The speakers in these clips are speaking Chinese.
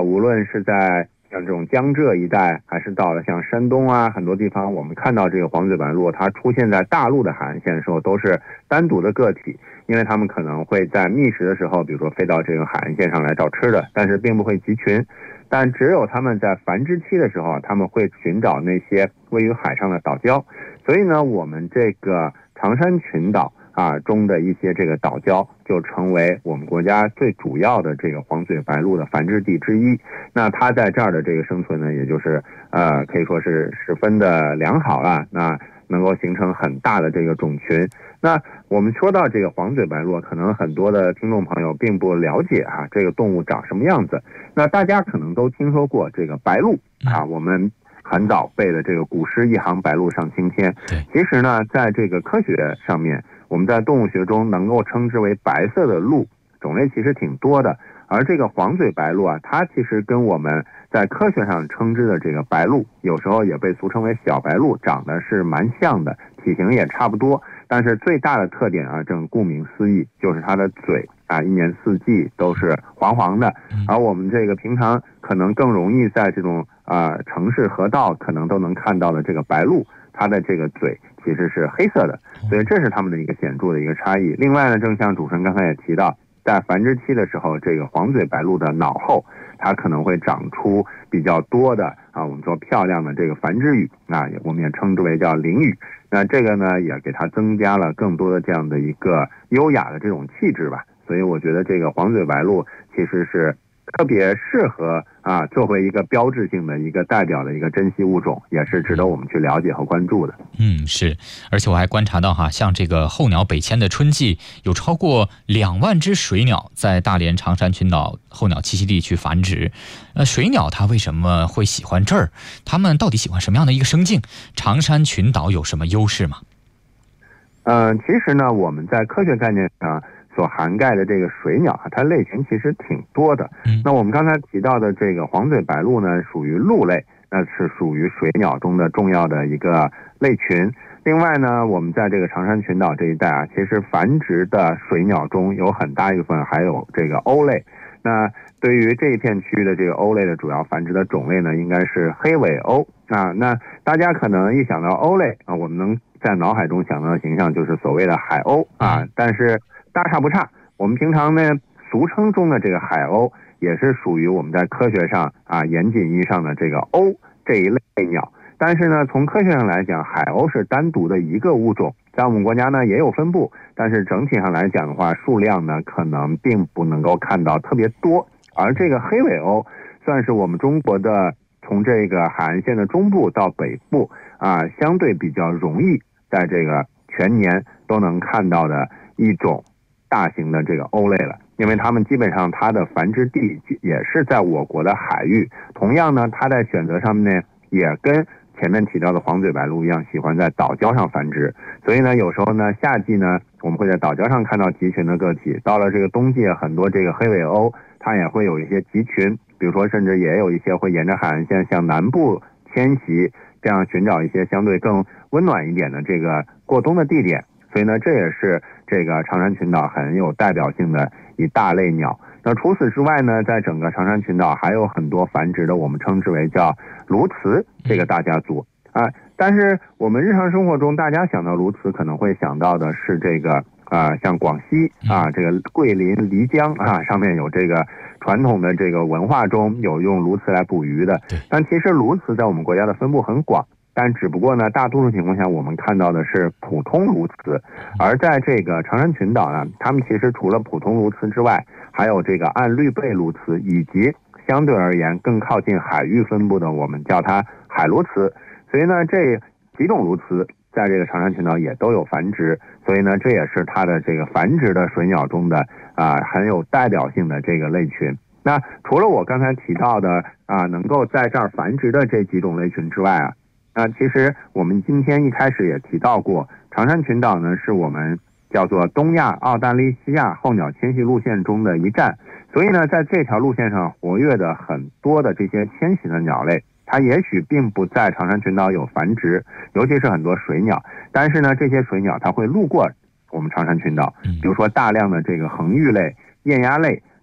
无论是在像这种江浙一带，还是到了像山东啊很多地方，我们看到这个黄嘴白鹭它出现在大陆的海岸线的时候都是单独的个体，因为它们可能会在觅食的时候比如说飞到这个海岸线上来找吃的，但是并不会集群，但只有它们在繁殖期的时候，它们会寻找那些位于海上的岛礁。所以呢，我们这个长山群岛中的一些这个岛礁就成为我们国家最主要的这个黄嘴白鹭的繁殖地之一。那它在这儿的这个生存呢，也就是可以说是十分的良好了，那能够形成很大的这个种群。那我们说到这个黄嘴白鹭，可能很多的听众朋友并不了解这个动物长什么样子。那大家可能都听说过这个白鹭我们很早背的这个古诗一行白鹭上青天。其实呢，在这个科学上面，我们在动物学中能够称之为白色的鹭种类其实挺多的，而这个黄嘴白鹭它其实跟我们在科学上称之的这个白鹭，有时候也被俗称为小白鹭，长得是蛮像的，体型也差不多，但是最大的特点正顾名思义，就是它的嘴一年四季都是黄黄的。而我们这个平常可能更容易在这种城市河道可能都能看到的这个白鹭，它的这个嘴其实是黑色的，所以这是它们的一个显著的一个差异。另外呢，正像主持人刚才也提到，在繁殖期的时候，这个黄嘴白鹭的脑后它可能会长出比较多的我们说漂亮的这个繁殖羽，我们也称之为叫灵羽。那这个呢，也给它增加了更多的这样的一个优雅的这种气质吧。所以我觉得这个黄嘴白鹭其实是特别适合作为一个标志性的一个代表的一个珍稀物种，也是值得我们去了解和关注的。 是，而且我还观察到像这个候鸟北迁的春季，有超过2万只水鸟在大连长山群岛候鸟栖息地去繁殖。水鸟它为什么会喜欢这儿？它们到底喜欢什么样的一个生境？长山群岛有什么优势吗？ 其实呢，我们在科学概念上所涵盖的这个水鸟它类群其实挺多的。那我们刚才提到的这个黄嘴白鹭呢，属于鹭类，那是属于水鸟中的重要的一个类群。另外呢，我们在这个长山群岛这一带其实繁殖的水鸟中有很大一部分还有这个鸥类。那对于这一片区域的这个鸥类的主要繁殖的种类呢，应该是黑尾鸥那大家可能一想到鸥类我们能在脑海中想到的形象就是所谓的海鸥但是大差不差，我们平常呢俗称中的这个海鸥也是属于我们在科学上严谨意义上的这个鸥这一类鸟。但是呢，从科学上来讲，海鸥是单独的一个物种，在我们国家呢也有分布，但是整体上来讲的话，数量呢可能并不能够看到特别多。而这个黑尾鸥算是我们中国的从这个海岸线的中部到北部相对比较容易在这个全年都能看到的一种大型的这个鸥类了，因为它们基本上它的繁殖地也是在我国的海域。同样呢，它在选择上面呢也跟前面提到的黄嘴白鹭一样，喜欢在岛礁上繁殖。所以呢，有时候呢，夏季呢，我们会在岛礁上看到集群的个体；到了这个冬季，很多这个黑尾鸥它也会有一些集群，比如说甚至也有一些会沿着海岸线向南部迁徙，这样寻找一些相对更温暖一点的这个过冬的地点。所以呢，这也是这个长山群岛很有代表性的一大类鸟。那除此之外呢，在整个长山群岛还有很多繁殖的我们称之为叫鸬鹚这个大家族但是我们日常生活中大家想到鸬鹚可能会想到的是这个像广西这个桂林漓江上面有这个传统的这个文化中有用鸬鹚来捕鱼的。但其实鸬鹚在我们国家的分布很广，但只不过呢，大多数情况下我们看到的是普通鸬鹚。而在这个长山群岛呢，他们其实除了普通鸬鹚之外，还有这个暗绿背鸬鹚，以及相对而言更靠近海域分布的我们叫它海鸬鹚。所以呢，这几种鸬鹚在这个长山群岛也都有繁殖，所以呢，这也是它的这个繁殖的水鸟中的很有代表性的这个类群。那除了我刚才提到的能够在这儿繁殖的这几种类群之外其实我们今天一开始也提到过，长山群岛呢是我们叫做东亚澳大利西亚候鸟迁徙路线中的一站。所以呢，在这条路线上活跃的很多的这些迁徙的鸟类，它也许并不在长山群岛有繁殖，尤其是很多水鸟，但是呢，这些水鸟它会路过我们长山群岛，比如说大量的这个恒玉类、雁鸭类，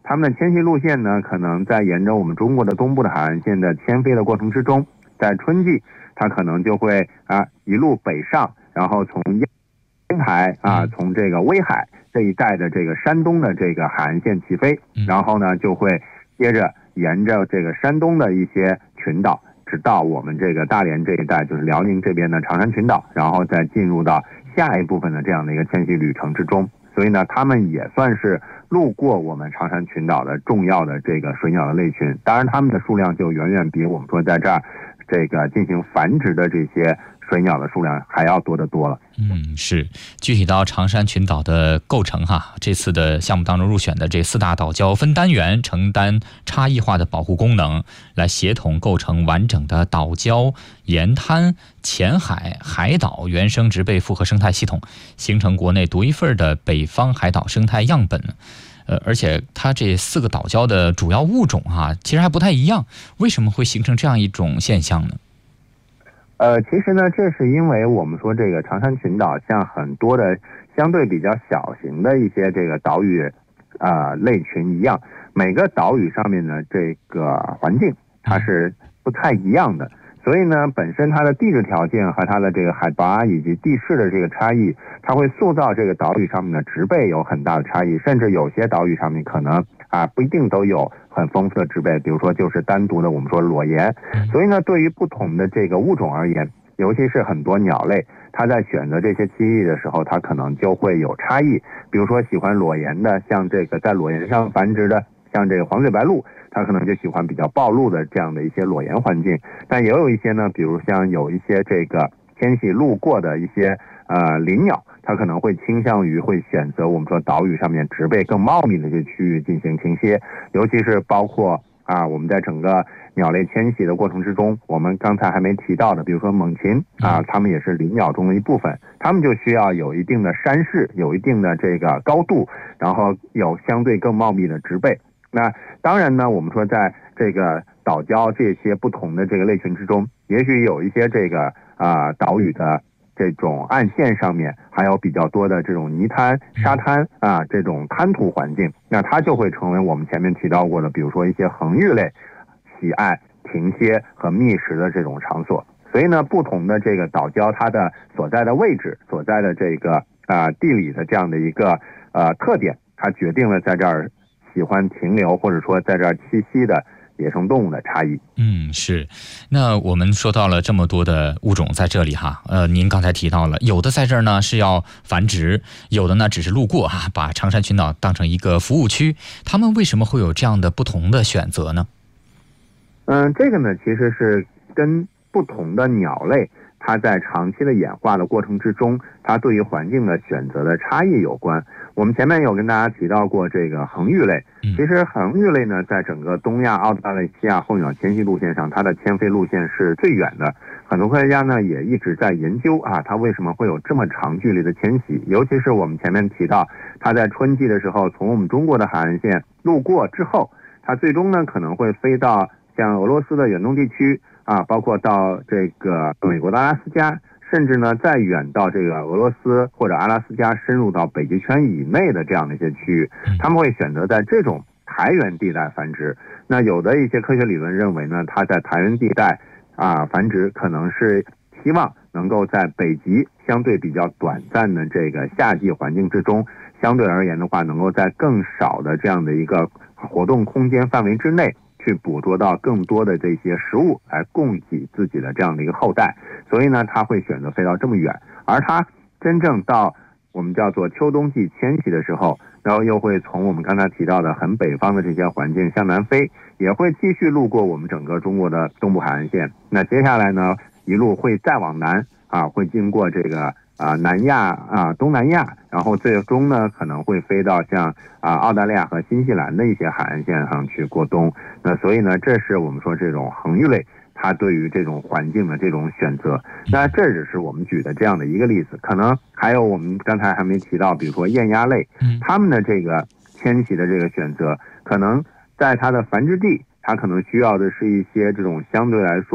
它们的迁徙路线呢，可能在沿着我们中国的东部的海岸线的迁飞的过程之中，在春季它可能就会一路北上，然后从烟台从这个威海这一带的这个山东的这个海岸线起飞，然后呢就会接着沿着这个山东的一些群岛，直到我们这个大连这一带，就是辽宁这边的长山群岛，然后再进入到下一部分的这样的一个迁徙旅程之中。所以呢，它们也算是路过我们长山群岛的重要的这个水鸟的类群。当然，它们的数量就远远比我们说在这儿这个进行繁殖的这些水鸟的数量还要多得多了。 是。具体到长山群岛的构成这次的项目当中入选的这4大岛礁分单元，承担差异化的保护功能，来协同构成完整的岛礁、沿滩、浅海、海岛原生植被复合生态系统，形成国内独一份的北方海岛生态样本。而且它这4个岛礁的主要物种其实还不太一样，为什么会形成这样一种现象呢？ 其实呢，这是因为我们说这个长山群岛像很多的相对比较小型的一些这个岛屿类群一样，每个岛屿上面呢这个环境它是不太一样的，所以呢本身它的地质条件和它的这个海拔以及地势的这个差异，它会塑造这个岛屿上面的植被有很大的差异，甚至有些岛屿上面可能不一定都有很丰富的植被，比如说就是单独的我们说裸岩。所以呢，对于不同的这个物种而言，尤其是很多鸟类，它在选择这些栖地的时候，它可能就会有差异。比如说喜欢裸岩的，像这个在裸岩上繁殖的，像这个黄嘴白鹭，它可能就喜欢比较暴露的这样的一些裸岩环境。但也有一些呢，比如像有一些这个迁徙路过的一些林鸟，它可能会倾向于会选择我们说岛屿上面植被更茂密的这些区域进行停歇，尤其是包括我们在整个鸟类迁徙的过程之中，我们刚才还没提到的，比如说猛禽它们也是林鸟中的一部分，它们就需要有一定的山势，有一定的这个高度，然后有相对更茂密的植被。那当然呢，我们说在这个岛礁这些不同的这个类群之中，也许有一些这个岛屿的这种岸线上面还有比较多的这种泥滩、沙滩这种滩涂环境，那它就会成为我们前面提到过的，比如说一些恒玉类喜爱停歇和觅食的这种场所。所以呢，不同的这个岛礁它的所在的位置、所在的这个地理的这样的一个特点，它决定了在这儿喜欢停留或者说在这儿栖息的野生动物的差异。 是。那我们说到了这么多的物种在这里您刚才提到了，有的在这儿呢是要繁殖，有的呢只是路过把长山群岛当成一个服务区，他们为什么会有这样的不同的选择呢？ 这个呢其实是跟不同的鸟类它在长期的演化的过程之中，它对于环境的选择的差异有关。我们前面有跟大家提到过这个恒玉类，其实恒玉类呢，在整个东亚、澳大利亚候鸟迁徙路线上，它的迁飞路线是最远的。很多科学家呢也一直在研究它为什么会有这么长距离的迁徙，尤其是我们前面提到，它在春季的时候从我们中国的海岸线路过之后，它最终呢可能会飞到像俄罗斯的远东地区包括到这个美国的阿拉斯加，甚至呢再远到这个俄罗斯或者阿拉斯加，深入到北极圈以内的这样的一些区域，他们会选择在这种台原地带繁殖。那有的一些科学理论认为呢，它在台原地带繁殖可能是希望能够在北极相对比较短暂的这个夏季环境之中，相对而言的话，能够在更少的这样的一个活动空间范围之内去捕捉到更多的这些食物来供给自己的这样的一个后代，所以呢，他会选择飞到这么远。而他真正到我们叫做秋冬季迁徙的时候，然后又会从我们刚才提到的很北方的这些环境向南飞，也会继续路过我们整个中国的东部海岸线。那接下来呢，一路会再往南会经过这个南亚东南亚，然后最终呢可能会飞到像澳大利亚和新西兰的一些海岸线上去过冬。那所以呢，这是我们说这种恒玉类它对于这种环境的这种选择。那这只是我们举的这样的一个例子，可能还有我们刚才还没提到，比如说雁鸭类，它们的这个迁徙的这个选择，可能在它的繁殖地，它可能需要的是一些这种相对来说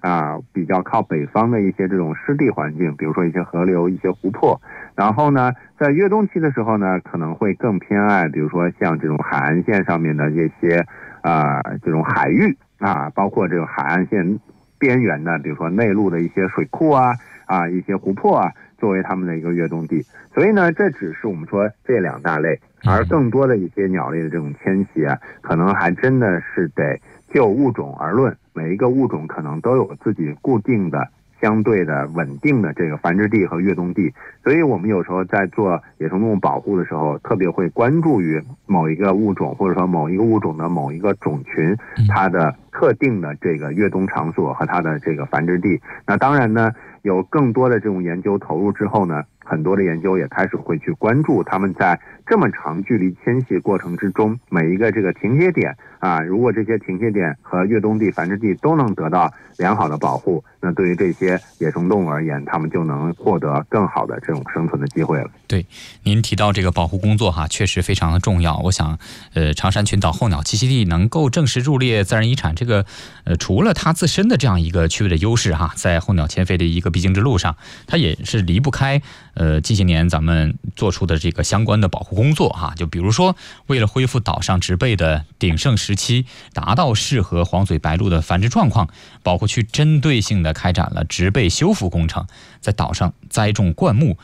比较靠北方的一些这种湿地环境，比如说一些河流、一些湖泊。然后呢，在越冬期的时候呢，可能会更偏爱，比如说像这种海岸线上面的这些这种海域包括这个海岸线边缘的，比如说内陆的一些水库一些湖泊作为他们的一个越冬地。所以呢，这只是我们说这两大类，而更多的一些鸟类的这种迁徙可能还真的是得就物种而论，每一个物种可能都有自己固定的相对的稳定的这个繁殖地和越冬地。所以我们有时候在做野生动物保护的时候，特别会关注于某一个物种，或者说某一个物种的某一个种群它的特定的这个越冬场所和它的这个繁殖地。那当然呢，有更多的这种研究投入之后呢，很多的研究也开始会去关注他们在这么长距离迁徙过程之中每一个这个停歇点如果这些停歇点和越冬地繁殖地都能得到良好的保护，那对于这些野生动物而言，他们就能获得更好的这种生存的机会了。 对，您提到这个保护工作确实非常的重要。我想长山群岛候鸟栖息地能够正式入列自然遗产，这个除了它自身的这样一个区位的优势在候鸟迁飞的一个必经之路上，它也是离不开近些年咱们做出的这个相关的保护工作就比如说，为了恢复岛上植被的鼎盛时期，达到适合黄嘴白鹭的繁殖状况，保护区针对性的开展了植被修复工程，在岛上栽种灌木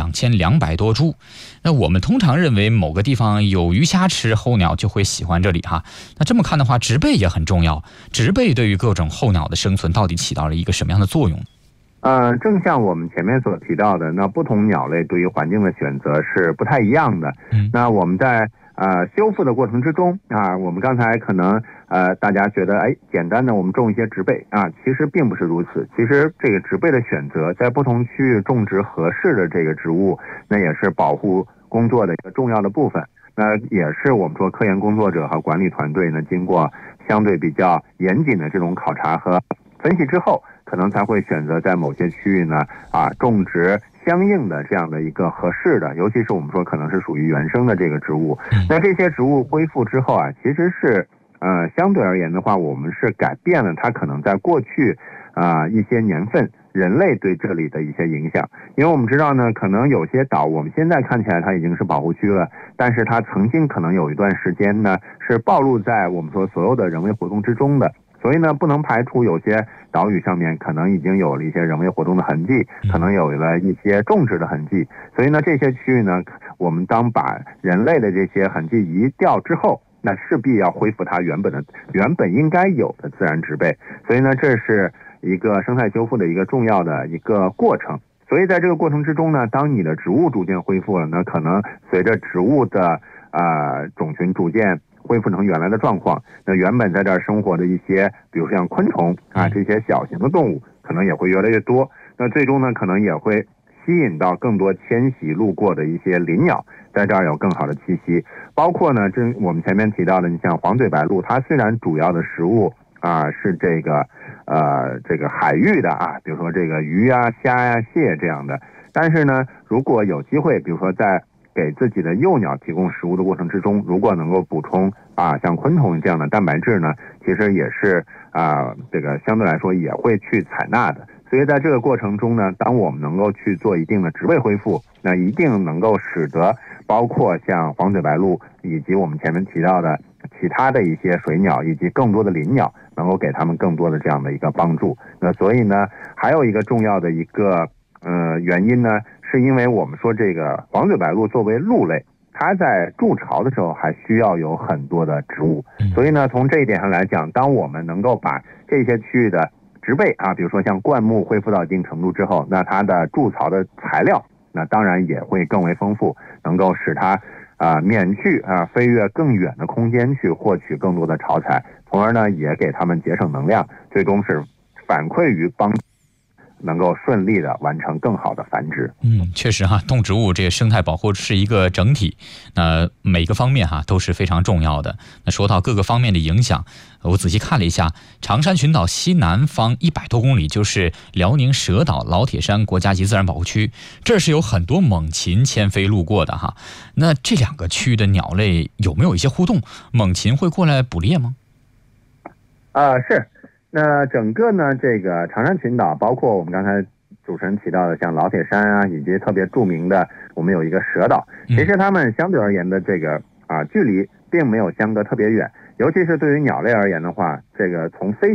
2200多株。那我们通常认为某个地方有鱼虾吃，候鸟就会喜欢这里那这么看的话，植被也很重要。植被对于各种候鸟的生存到底起到了一个什么样的作用？ 正像我们前面所提到的，那不同鸟类对于环境的选择是不太一样的。那我们在修复的过程之中我们刚才可能大家觉得简单的我们种一些植被其实并不是如此。其实这个植被的选择，在不同区域种植合适的这个植物，那也是保护工作的一个重要的部分。那也是我们说科研工作者和管理团队呢，经过相对比较严谨的这种考察和分析之后，可能才会选择在某些区域呢种植相应的这样的一个合适的，尤其是我们说可能是属于原生的这个植物。那这些植物恢复之后其实是相对而言的话，我们是改变了它可能在过去一些年份人类对这里的一些影响。因为我们知道呢，可能有些岛我们现在看起来它已经是保护区了，但是它曾经可能有一段时间呢是暴露在我们说所有的人为活动之中的。所以呢，不能排除有些岛屿上面可能已经有了一些人为活动的痕迹，可能有了一些种植的痕迹。所以呢，这些区域呢，我们当把人类的这些痕迹移掉之后，那势必要恢复它原本应该有的自然植被。所以呢，这是一个生态修复的一个重要的一个过程。所以在这个过程之中呢，当你的植物逐渐恢复了，那可能随着植物的种群逐渐恢复成原来的状况，那原本在这儿生活的一些，比如像昆虫这些小型的动物，可能也会越来越多。那最终呢，可能也会吸引到更多迁徙路过的一些林鸟，在这儿有更好的栖息。包括呢，我们前面提到的，你像黄嘴白鹭，它虽然主要的食物是这个海域的比如说这个鱼虾蟹这样的，但是呢，如果有机会，比如说在给自己的幼鸟提供食物的过程之中，如果能够补充像昆虫这样的蛋白质呢，其实也是这个相对来说也会去采纳的。所以在这个过程中呢，当我们能够去做一定的植被恢复，那一定能够使得包括像黄嘴白鹭以及我们前面提到的其他的一些水鸟以及更多的林鸟，能够给他们更多的这样的一个帮助。那所以呢，还有一个重要的一个原因呢，是因为我们说这个黄嘴白鹭作为陆类，它在筑巢的时候还需要有很多的植物。所以呢，从这一点上来讲，当我们能够把这些区域的植被比如说像灌木恢复到一定程度之后，那它的筑巢的材料那当然也会更为丰富，能够使它免去飞越更远的空间去获取更多的巢材，从而呢也给它们节省能量，最终是反馈于帮助能够顺利的完成更好的繁殖。 确实动植物这个生态保护是一个整体，那每个方面都是非常重要的。那说到各个方面的影响，我仔细看了一下，长山群岛西南方100多公里就是辽宁蛇岛老铁山国家级自然保护区，这是有很多猛禽迁飞路过的那这两个区域的鸟类有没有一些互动？猛禽会过来捕猎吗？ 是。 那整个呢，这个长山群岛，包括我们刚才主持人提到的像老铁山啊，以及特别著名的我们有一个蛇岛，其实它们相对而言的这个距离并没有相隔特别远，尤其是对于鸟类而言的话，这个从飞